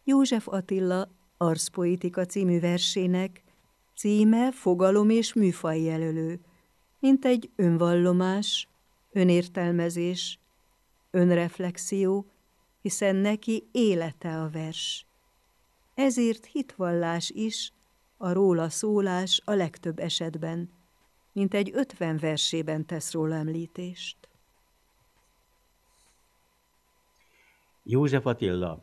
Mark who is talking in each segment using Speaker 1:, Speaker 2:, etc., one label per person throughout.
Speaker 1: József Attila Arszpoetika című versének címe fogalom és műfajjelölő, mint egy önvallomás, önértelmezés, önreflexió, hiszen neki élete a vers. Ezért hitvallás is, a róla szólás a legtöbb esetben, mint egy 50 versében tesz róla említést.
Speaker 2: József Attila,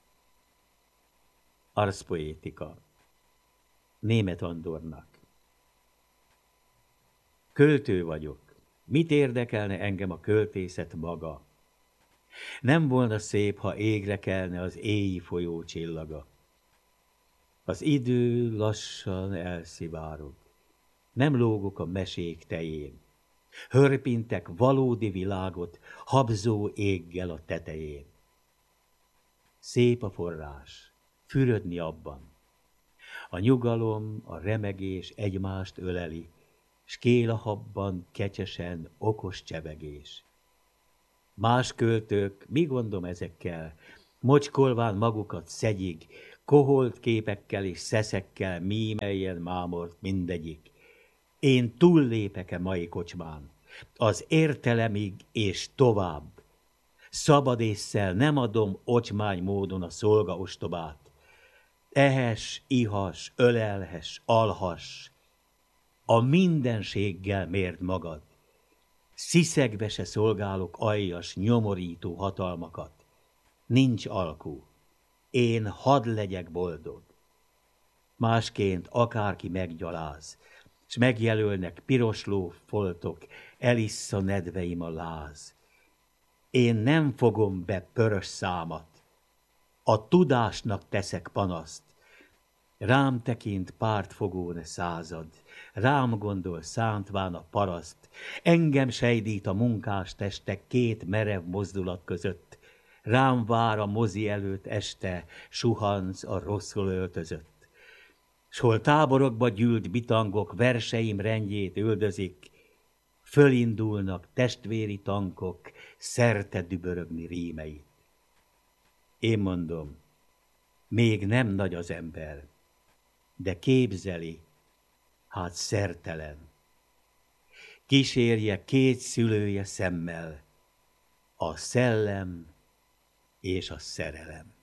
Speaker 2: Arszpoetika, Németh Andornak. Költő vagyok, mit érdekelne engem a költészet maga? Nem volna szép, ha égre kelne az éji folyó csillaga. Az idő lassan elszivárog, nem lógok a mesék tején. Hörpintek valódi világot habzó éggel a tetején. Szép a forrás, fürödni abban. A nyugalom, a remegés egymást öleli, s kél a habban kecsesen okos csevegés. Más költők, mi gondom ezekkel, mocskolván magukat szegyig, koholt képekkel és szeszekkel mímeljen mámort mindegyik. Én túllépek-e mai kocsmán, az értelemig és tovább. Szabad ésszel nem adom ocsmány módon a szolga ostobát. Ehess, ihas, ölelhess, alhass, a mindenséggel mérd magad. Sziszegve se szolgálok aljas, nyomorító hatalmakat. Nincs alkú, én hadd legyek boldog. Másként akárki meggyaláz, s megjelölnek pirosló foltok, elissza nedveim a láz. Én nem fogom be pörös számat, a tudásnak teszek panaszt. Rám tekint pártfogón század, rám gondol szántván a paraszt, engem sejdít a munkás testek két merev mozdulat között, rám vár a mozi előtt este, suhanc a rosszul öltözött. S hol táborokba gyűlt bitangok verseim rendjét üldözik, fölindulnak testvéri tankok szerte dübörögni rímeit. Én mondom, még nem nagy az ember, de képzeli, hát szertelen. Kísérje két szülője szemmel, a szellem és a szerelem.